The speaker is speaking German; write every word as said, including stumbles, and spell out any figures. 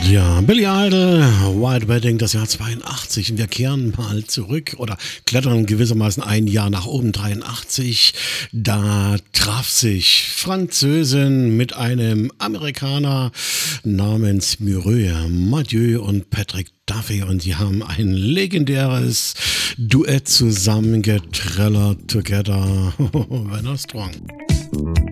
Ja, Billy Idol, White Wedding, das Jahr zweiundachtzig. Und wir kehren mal zurück oder klettern gewissermaßen ein Jahr nach oben, dreiundachtzig. Da traf sich Französin mit einem Amerikaner namens Mireille Mathieu und Patrick Duffy. Und sie haben ein legendäres Duett zusammen getrellert, together, when I'm strong.